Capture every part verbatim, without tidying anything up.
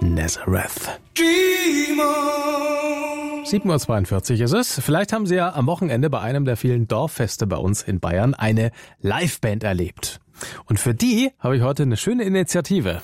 Nazareth. sieben Uhr zweiundvierzig ist es. Vielleicht haben Sie ja am Wochenende bei einem der vielen Dorffeste bei uns in Bayern eine Liveband erlebt. Und für die habe ich heute eine schöne Initiative.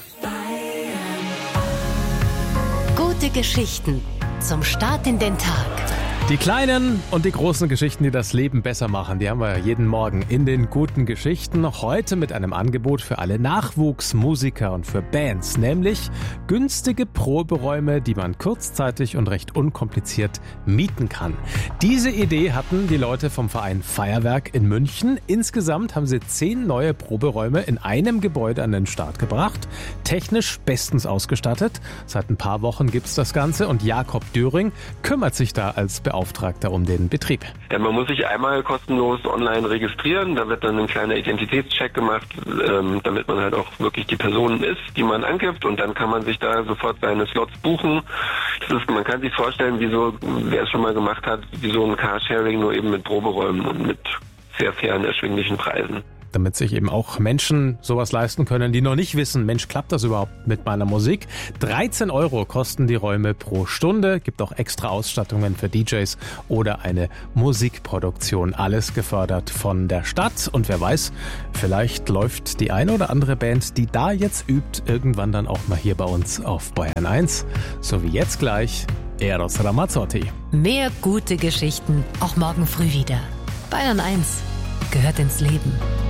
Gute Geschichten zum Start in den Tag. Die kleinen und die großen Geschichten, die das Leben besser machen, die haben wir jeden Morgen in den guten Geschichten. Heute mit einem Angebot für alle Nachwuchsmusiker und für Bands, nämlich günstige Proberäume, die man kurzzeitig und recht unkompliziert mieten kann. Diese Idee hatten die Leute vom Verein Feuerwerk in München. Insgesamt haben sie zehn neue Proberäume in einem Gebäude an den Start gebracht. Technisch bestens ausgestattet. Seit ein paar Wochen gibt's das Ganze und Jakob Döring kümmert sich da als Beauftragter um den Betrieb. Ja, man muss sich einmal kostenlos online registrieren, da wird dann ein kleiner Identitätscheck gemacht, ähm, damit man halt auch wirklich die Person ist, die man angibt, und dann kann man sich da sofort seine Slots buchen. Das ist, man kann sich vorstellen, wie so, wer es schon mal gemacht hat, wie so ein Carsharing, nur eben mit Proberäumen und mit sehr fairen, erschwinglichen Preisen. Damit sich eben auch Menschen sowas leisten können, die noch nicht wissen, Mensch, klappt das überhaupt mit meiner Musik? dreizehn Euro kosten die Räume pro Stunde, gibt auch extra Ausstattungen für D Js oder eine Musikproduktion. Alles gefördert von der Stadt, und wer weiß, vielleicht läuft die eine oder andere Band, die da jetzt übt, irgendwann dann auch mal hier bei uns auf Bayern eins. So wie jetzt gleich Eros Ramazzotti. Mehr gute Geschichten auch morgen früh wieder. Bayern eins gehört ins Leben.